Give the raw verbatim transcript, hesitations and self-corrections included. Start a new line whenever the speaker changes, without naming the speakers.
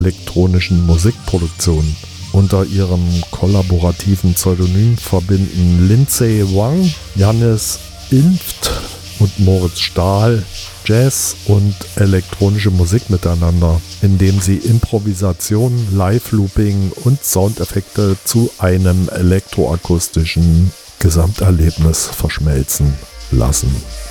elektronischen Musikproduktion. Unter ihrem kollaborativen Pseudonym verbinden Lindsay Wang, Jannis Ilft und Moritz Stahl Jazz und elektronische Musik miteinander, indem sie Improvisation, Live-Looping und Soundeffekte zu einem elektroakustischen Gesamterlebnis verschmelzen lassen.